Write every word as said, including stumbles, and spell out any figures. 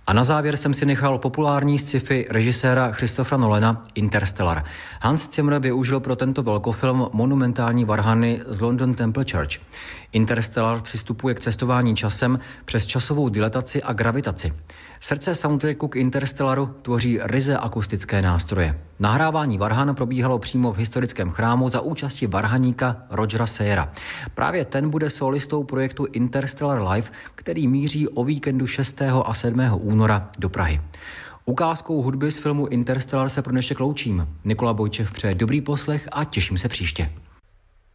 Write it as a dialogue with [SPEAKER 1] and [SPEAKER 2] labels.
[SPEAKER 1] A na závěr jsem si nechal populární sci-fi režiséra Christophera Nolana Interstellar. Hans Zimmer využil pro tento velkofilm monumentální varhany z London Temple Church. Interstellar přistupuje k cestování časem přes časovou dilataci a gravitaci. Srdce soundtracku k Interstellaru tvoří ryze akustické nástroje. Nahrávání varhan probíhalo přímo v historickém chrámu za účasti varhaníka Rogera Sayera. Právě ten bude solistou projektu Interstellar Live, který míří o víkendu šestého a sedmého února do Prahy. Ukázkou hudby z filmu Interstellar se pro dnešek loučím. Nikola Bojčev přeje dobrý poslech a těším se příště.